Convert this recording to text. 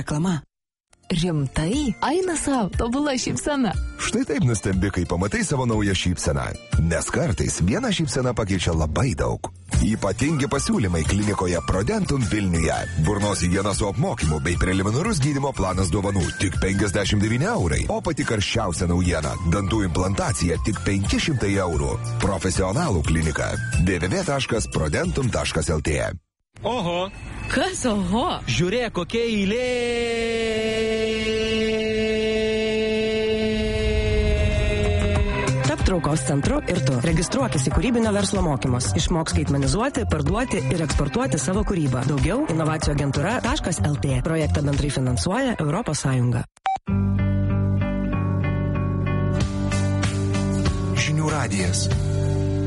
reklama. Rimtai? Eina savo, tobula šypsena. Štai taip nustembi, kai pamatai savo naują šypseną. Nes kartais viena šypsena pakeičia labai daug. Ypatingi pasiūlymai klinikoje Prodentum Vilniuje. Burnos higiena su apmokymu bei preliminarus gydymo planas dovanų tik 59 eurai. O pati karščiausia naujiena – dantų implantacija tik 500 eurų. Profesionalų klinika. www.prodentum.lt. Oho. Kas oho? Žiūrėk, kokia eilė. Tap traukos centru ir tu. Registruokis į kūrybinio verslo mokymus. Išmok skaitmenizuoti, parduoti ir eksportuoti savo kūrybą. Daugiau inovacijų agentūra.lt. Projektą bendrai finansuoja Europos Sąjunga. Žinių radijas.